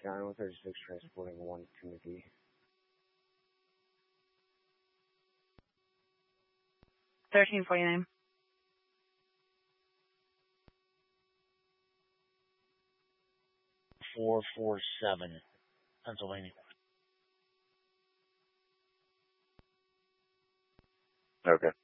Sky 136 transporting 1 Timothy. 1349. 447, Pennsylvania. Okay.